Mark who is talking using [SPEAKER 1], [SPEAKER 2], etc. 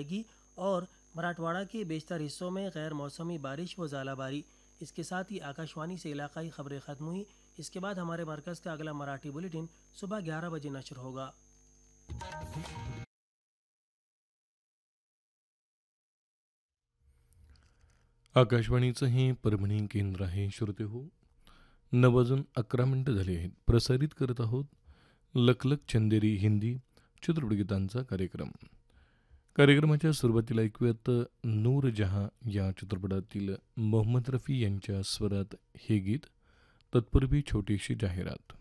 [SPEAKER 1] रहेगी और मराठवाड़ा के बेशतर हिस्सों में गैर मौसमी बारिश व ज़ालाबारी। इसके साथ ही आकाशवाणी से इलाकाई खबरें ख़त्म हुई। इसके बाद हमारे मरकज़ का अगला मराठी बुलेटिन सुबह 11 बजे नशर होगा।
[SPEAKER 2] आकाशवाणीचं हे परभणी केंद्र आहे. श्रोते हो, 9:11 झाले आहेत. प्रसारित करत आहोत लखलख चंदेरी हिंदी चित्रपटगीतांचा कार्यक्रम. कार्यक्रमाच्या सुरुवातीला ऐकूयात नूर जहां या चित्रपटातील मोहम्मद रफी यांच्या स्वरात हे गीत. तत्पूर्वी छोटीशी जाहिरात.